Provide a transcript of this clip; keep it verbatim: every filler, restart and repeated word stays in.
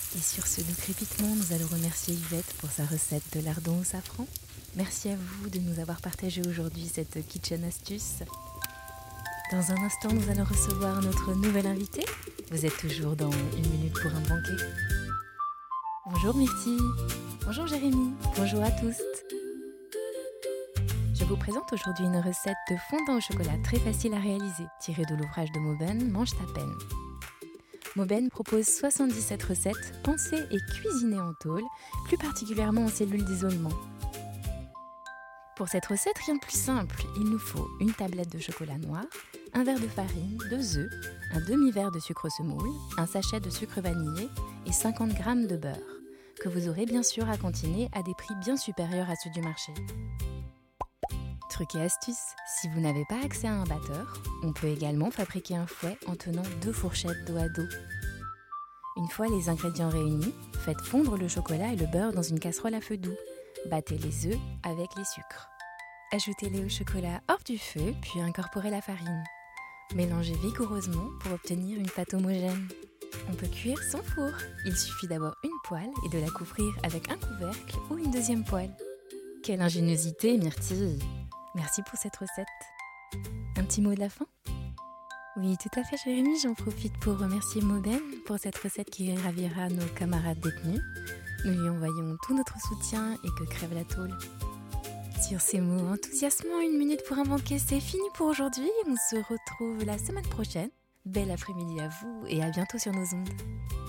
Et sur ce doux crépitement, nous allons remercier Yvette pour sa recette de lardons au safran. Merci à vous de nous avoir partagé aujourd'hui cette kitchen astuce. Dans un instant, nous allons recevoir notre nouvel invité. Vous êtes toujours dans Une minute pour un banquet. Bonjour Myrtille. Bonjour Jérémy. Bonjour à tous. Je vous présente aujourd'hui une recette de fondant au chocolat très facile à réaliser, tirée de l'ouvrage de Mauben, Mange ta peine. Mauben propose soixante-dix-sept recettes pensées et cuisinées en tôle, plus particulièrement en cellules d'isolement. Pour cette recette, rien de plus simple, il nous faut une tablette de chocolat noir, un verre de farine, deux œufs, un demi-verre de sucre semoule, un sachet de sucre vanillé et cinquante grammes de beurre, que vous aurez bien sûr à cantiner à des prix bien supérieurs à ceux du marché. Truc et astuce, si vous n'avez pas accès à un batteur, on peut également fabriquer un fouet en tenant deux fourchettes dos à dos. Une fois les ingrédients réunis, faites fondre le chocolat et le beurre dans une casserole à feu doux. Battez les œufs avec les sucres. Ajoutez-les au chocolat hors du feu, puis incorporez la farine. Mélangez vigoureusement pour obtenir une pâte homogène. On peut cuire sans four. Il suffit d'avoir une poêle et de la couvrir avec un couvercle ou une deuxième poêle. Quelle ingéniosité, Myrtille! Merci pour cette recette. Un petit mot de la fin? Oui, tout à fait, Jérémy. J'en profite pour remercier Mauben pour cette recette qui ravira nos camarades détenus. Nous lui envoyons tout notre soutien et que crève la tôle. Sur ces mots enthousiasmants, une minute pour un banquet, c'est fini pour aujourd'hui. On se retrouve la semaine prochaine. Bel après-midi à vous et à bientôt sur nos ondes.